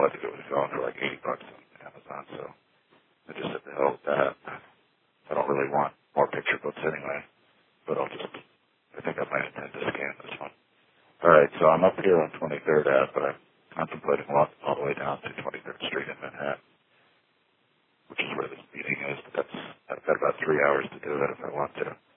I think it was going for like $80 on Amazon, so I just said the hell with that. I don't really want more picture books anyway, but I think I might intend to scan this one. All right, so I'm up here on 23rd Ave, but I'm contemplating walking all the way down to 23rd Street in Manhattan, which is where this meeting is, but I've got about 3 hours to do it if I want to.